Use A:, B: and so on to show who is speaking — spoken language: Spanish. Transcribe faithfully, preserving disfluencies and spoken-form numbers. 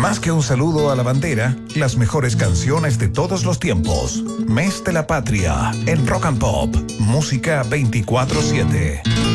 A: Más que un saludo a la bandera, las mejores canciones de todos los tiempos. Mes de la Patria, en Rock and Pop, música veinticuatro siete.